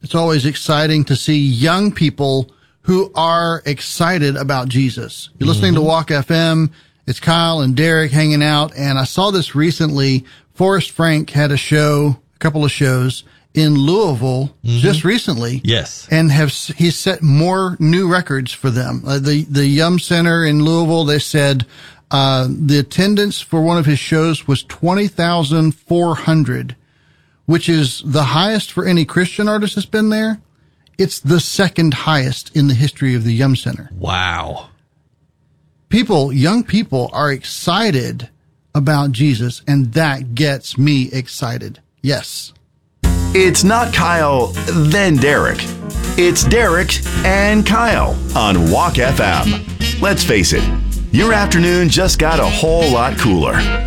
It's always exciting to see young people who are excited about Jesus. You're listening to Walk FM. It's Kyle and Derek hanging out. And I saw this recently. Forrest Frank had a couple of shows in Louisville just recently. Yes. And he's set more new records for them. The Yum Center in Louisville, they said, the attendance for one of his shows was 20,400, which is the highest for any Christian artist that's been there. It's the second highest in the history of the Yum Center. Wow. Young people are excited about Jesus, and that gets me excited. Yes. It's not Kyle, then Derek. It's Derek and Kyle on Walk FM. Let's face it, your afternoon just got a whole lot cooler.